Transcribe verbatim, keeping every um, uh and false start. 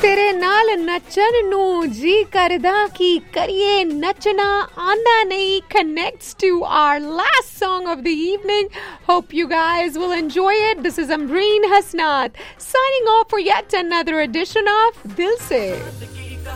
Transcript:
तेरे नाल नचन नू जी करदा की करिए नचना आंदा नहीं connects to our last song of the evening. Hope you guys will enjoy it. This is Ambreen Hasnaat signing off for yet another edition of Dil Se.